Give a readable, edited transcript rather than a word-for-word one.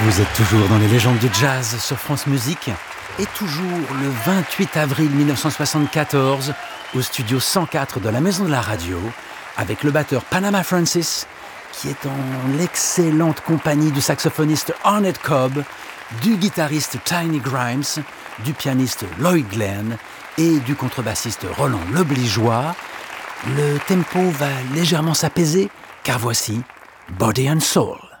Vous êtes toujours dans les légendes du jazz sur France Musique et toujours le 28 avril 1974 au studio 104 de la Maison de la Radio avec le batteur Panama Francis qui est en l'excellente compagnie du saxophoniste Ornette Cobb, du guitariste Tiny Grimes, du pianiste Lloyd Glenn et du contrebassiste Roland Lebligeois. Le tempo va légèrement s'apaiser car voici Body and Soul.